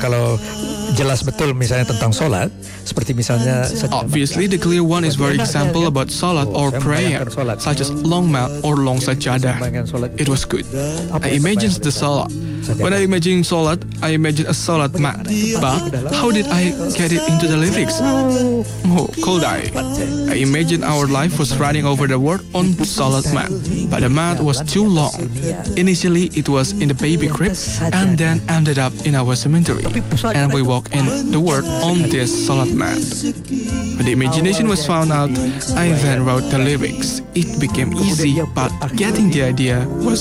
Kalau jelas betul misalnya tentang sholat, seperti misalnya Obviously, the clear one is very example about salat or prayer, such as long mat or long sajadah. It was good. I imagined the salat. When I imagine salat, I imagine a salat mat. But how did I get it into the lyrics? Oh, could I? I imagined our life was running over the word on salat mat, but the mat was too long. Initially, it was in the baby crib, and then ended up in our cemetery, and we walked in the word on this salat mat. When the imagination was found out, I then wrote the lyrics. It became easy, but getting the idea was